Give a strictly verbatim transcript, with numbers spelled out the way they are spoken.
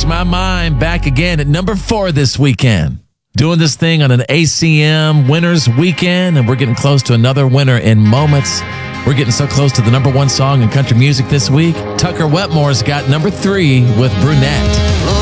My Mind back again at number four this weekend. Doing this thing on an A C M winners weekend, and we're getting close to another winner in moments. We're getting so close to the number one song in country music this week. Tucker Wetmore's got number three with Brunette.